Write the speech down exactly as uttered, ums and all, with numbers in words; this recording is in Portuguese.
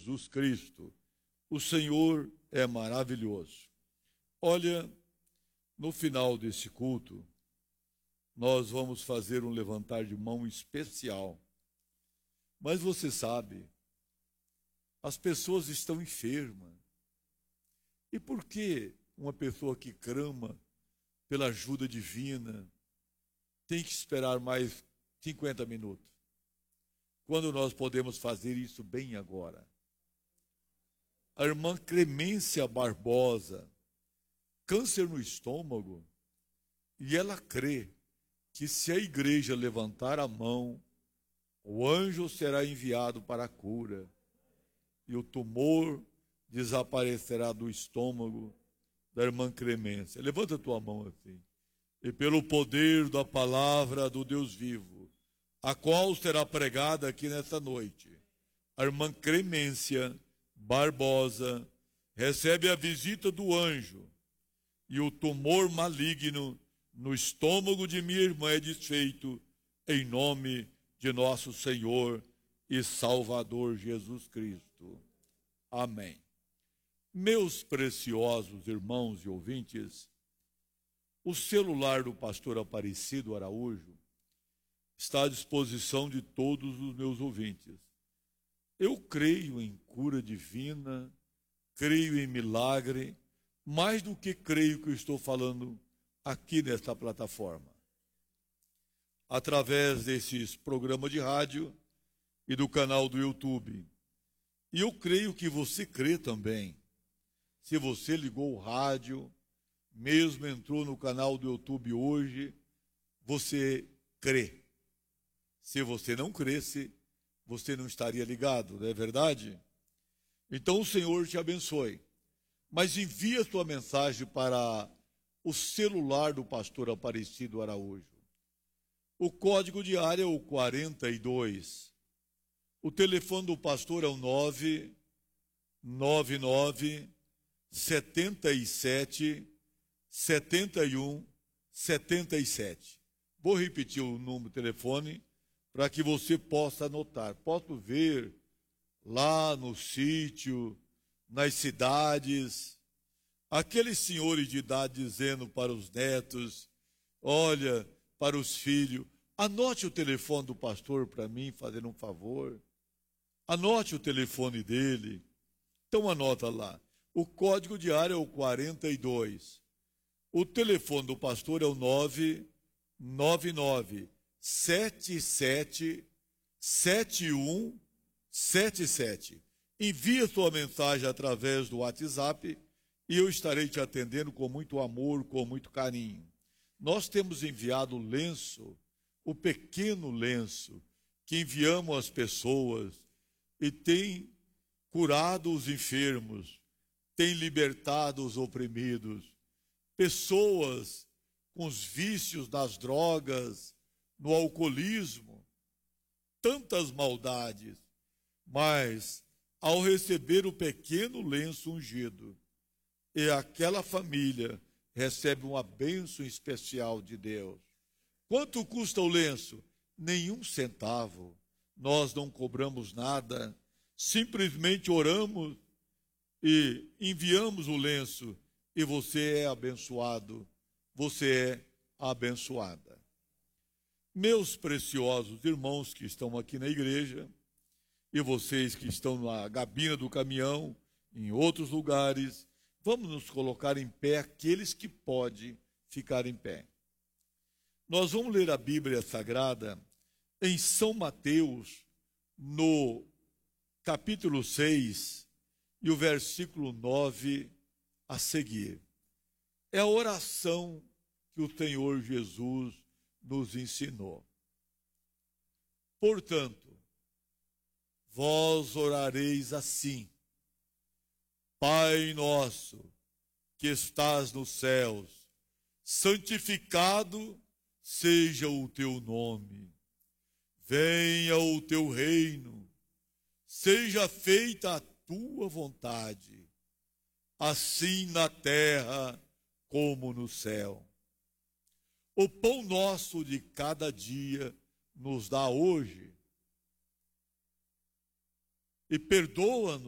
Jesus Cristo. O Senhor é maravilhoso. Olha, no final desse culto, nós vamos fazer um levantar de mão especial. Mas você sabe, as pessoas estão enfermas. E por que uma pessoa que clama pela ajuda divina tem que esperar mais cinquenta minutos? Quando nós podemos fazer isso bem agora. A irmã Clemência Barbosa, câncer no estômago, e ela crê que se a igreja levantar a mão, o anjo será enviado para a cura, e o tumor desaparecerá do estômago da irmã Clemência. Levanta a tua mão assim. E pelo poder da palavra do Deus vivo, a qual será pregada aqui nesta noite, a irmã Clemência Barbosa recebe a visita do anjo e o tumor maligno no estômago de minha irmã é desfeito em nome de nosso Senhor e Salvador Jesus Cristo. Amém. Meus preciosos irmãos e ouvintes, o celular do pastor Aparecido Araújo está à disposição de todos os meus ouvintes. Eu creio em cura divina, creio em milagre, mais do que creio que eu estou falando aqui nesta plataforma. Através desses programas de rádio e do canal do YouTube. E eu creio que você crê também. Se você ligou o rádio, mesmo entrou no canal do YouTube hoje, você crê. Se você não cresce, você não estaria ligado, não é verdade? Então o Senhor te abençoe. Mas envia sua mensagem para o celular do pastor Aparecido Araújo. O código de área é o quarenta e dois. O telefone do pastor é o nove nove nove, setenta e sete, setenta e um, setenta e sete. Vou repetir o número do telefone para que você possa anotar. Posso ver lá no sítio, nas cidades, aqueles senhores de idade dizendo para os netos, olha, para os filhos, anote o telefone do pastor para mim, fazendo um favor. Anote o telefone dele. Então anota lá. O código de área é o quarenta e dois. O telefone do pastor é o nove nove nove, sete sete, sete um, sete sete. Envie sua mensagem através do WhatsApp e eu estarei te atendendo com muito amor, com muito carinho. Nós temos enviado o lenço, o pequeno lenço, que enviamos às pessoas e tem curado os enfermos, tem libertado os oprimidos. Pessoas com os vícios das drogas, no alcoolismo, tantas maldades, mas ao receber o pequeno lenço ungido, e aquela família recebe uma bênção especial de Deus. Quanto custa o lenço? Nenhum centavo. Nós não cobramos nada, simplesmente oramos e enviamos o lenço e você é abençoado, você é abençoada. Meus preciosos irmãos que estão aqui na igreja e vocês que estão na gabina do caminhão, em outros lugares, vamos nos colocar em pé, aqueles que podem ficar em pé. Nós vamos ler a Bíblia Sagrada em São Mateus, no capítulo seis, e o versículo nove a seguir. É a oração que o Senhor Jesus nos ensinou. Portanto, vós orareis assim: Pai nosso, que estás nos céus, santificado seja o teu nome. Venha o teu reino, seja feita a tua vontade, assim na terra como no céu. O pão nosso de cada dia nos dá hoje, e perdoa-nos